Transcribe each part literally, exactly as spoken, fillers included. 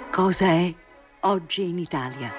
Cosa è oggi in Italia?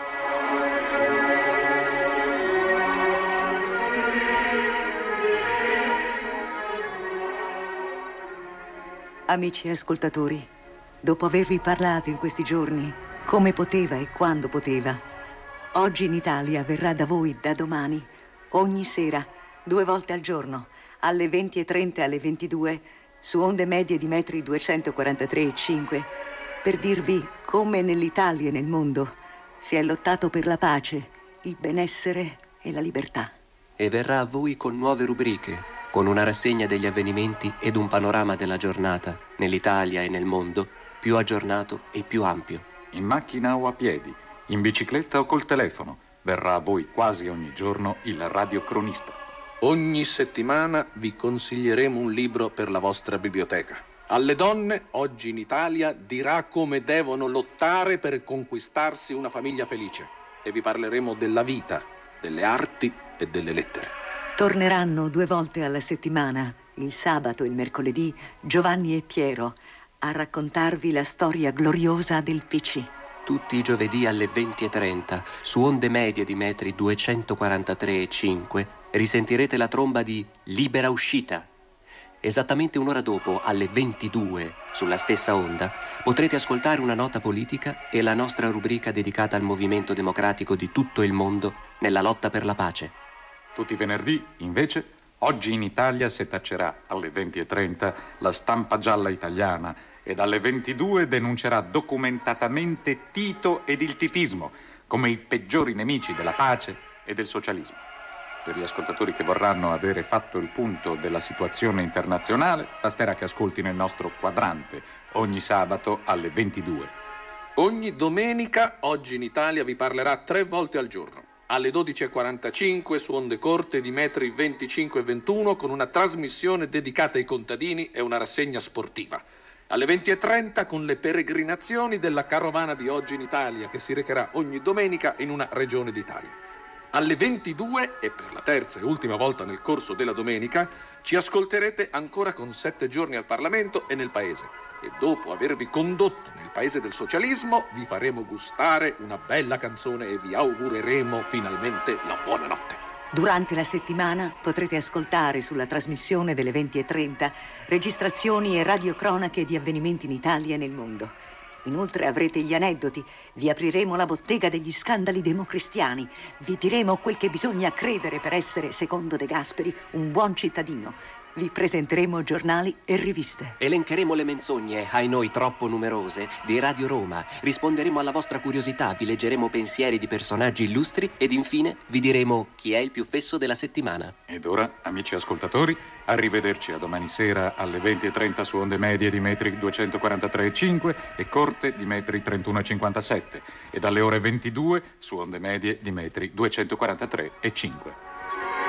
Amici ascoltatori, dopo avervi parlato in questi giorni come poteva e quando poteva, oggi in Italia verrà da voi da domani, ogni sera, due volte al giorno, alle venti e trenta e alle ventidue, su onde medie di metri duecentoquarantatré e cinque, per dirvi come nell'Italia e nel mondo si è lottato per la pace, il benessere e la libertà. E verrà a voi con nuove rubriche, con una rassegna degli avvenimenti ed un panorama della giornata, nell'Italia e nel mondo, più aggiornato e più ampio. In macchina o a piedi, in bicicletta o col telefono, verrà a voi quasi ogni giorno il radiocronista. Ogni settimana vi consiglieremo un libro per la vostra biblioteca. Alle donne, oggi in Italia, dirà come devono lottare per conquistarsi una famiglia felice. E vi parleremo della vita, delle arti e delle lettere. Torneranno due volte alla settimana, il sabato e il mercoledì, Giovanni e Piero, a raccontarvi la storia gloriosa del P C. Tutti i giovedì alle venti e trenta, su onde medie di metri duecentoquarantatré e cinque, risentirete la tromba di Libera Uscita. Esattamente un'ora dopo, alle ventidue, sulla stessa onda, potrete ascoltare una nota politica e la nostra rubrica dedicata al movimento democratico di tutto il mondo nella lotta per la pace. Tutti i venerdì, invece, oggi in Italia setaccerà alle venti e trenta la Stampa Gialla Italiana ed alle ventidue denuncerà documentatamente Tito ed il titismo come i peggiori nemici della pace e del socialismo. Per gli ascoltatori che vorranno avere fatto il punto della situazione internazionale, basterà che ascoltino il nostro quadrante ogni sabato alle ventidue. Ogni domenica, oggi in Italia, vi parlerà tre volte al giorno. Alle dodici e quarantacinque su onde corte di metri venticinque e ventuno, con una trasmissione dedicata ai contadini e una rassegna sportiva. Alle venti e trenta con le peregrinazioni della carovana di Oggi in Italia, che si recherà ogni domenica in una regione d'Italia. Alle ventidue, e per la terza e ultima volta nel corso della domenica, ci ascolterete ancora con Sette giorni al Parlamento e nel Paese. E dopo avervi condotto nel Paese del socialismo, vi faremo gustare una bella canzone e vi augureremo finalmente la buonanotte. Durante la settimana potrete ascoltare sulla trasmissione delle venti e trenta registrazioni e radiocronache di avvenimenti in Italia e nel mondo. Inoltre avrete gli aneddoti, vi apriremo la bottega degli scandali democristiani, vi diremo quel che bisogna credere per essere, secondo De Gasperi, un buon cittadino. Vi presenteremo giornali e riviste. Elencheremo le menzogne, ai noi troppo numerose, di Radio Roma. Risponderemo alla vostra curiosità, vi leggeremo pensieri di personaggi illustri ed infine vi diremo chi è il più fesso della settimana. Ed ora, amici ascoltatori, arrivederci a domani sera alle venti e trenta su onde medie di metri duecentoquarantatré e cinque e corte di metri trentuno e cinquantasette e dalle ore ventidue su onde medie di metri duecentoquarantatré e cinque.